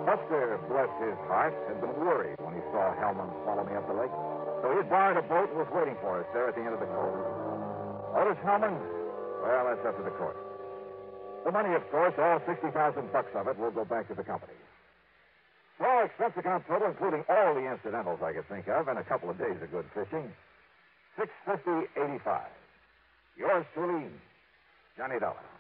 Buster, bless his heart, had been worried when he saw Hellman follow me up the lake. So he borrowed a boat and was waiting for us there at the end of the cove. Otis Hellman, well, that's up to the court. The money, of course, all $60,000 of it will go back to the company. So expense account total, including all the incidentals I could think of, and a couple of days of good fishing, $650.85. Yours truly, Johnny Dollar.